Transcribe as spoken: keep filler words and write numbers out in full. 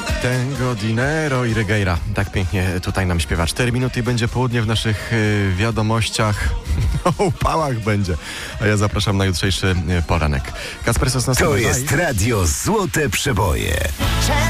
Tango, dinero i regueira. Tak pięknie tutaj nam śpiewa. Cztery minuty i będzie południe w naszych y, wiadomościach. O upałach będzie. A ja zapraszam na jutrzejszy y, poranek. Kacper Sosnowski. To jest Radio Złote Przeboje.